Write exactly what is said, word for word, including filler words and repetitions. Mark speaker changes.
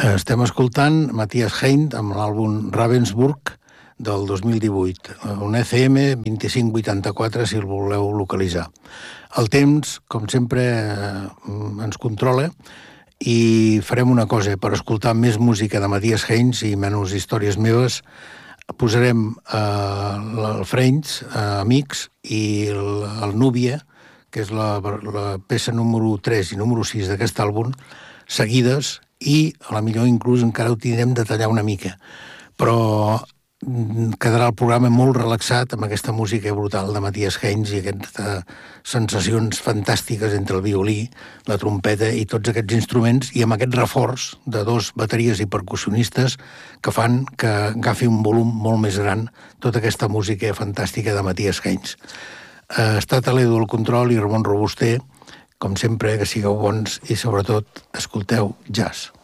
Speaker 1: Estem escoltant Matthias Heint amb l'àlbum Ravensburg del dos mil divuit, un E C M vint-i-cinc vuitanta-quatre si el voleu localitzar. El temps, com sempre, ens controla i farem una cosa, per escoltar més música de Matthias Heint i menys històries meves, posarem eh, el Friends, eh, Amics, i el, el Núbia, que és la, la peça número tres i número sis d'aquest àlbum, seguides, i a la millor inclús encara ho tindrem de tallar una mica. Però quedarà el programa molt relaxat amb aquesta música brutal de Matthias Heint i aquestes sensacions fantàstiques entre el violí, la trompeta i tots aquests instruments, i amb aquest reforç de dos bateries i percussionistes que fan que agafi un volum molt més gran tota aquesta música fantàstica de Matthias Heint. Ha estat a l'Edu al control i Ramon Robuster. Com sempre, que sigueu bons i sobretot escolteu jazz.